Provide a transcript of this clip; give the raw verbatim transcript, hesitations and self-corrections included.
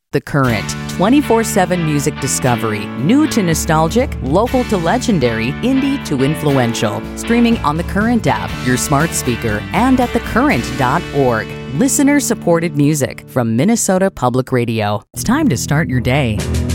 The Current, twenty-four seven music discovery, new to nostalgic, local to legendary, indie to influential. Streaming on the Current app, your smart speaker, and at the current dot org. Listener-supported music from Minnesota Public Radio. It's time to start your day.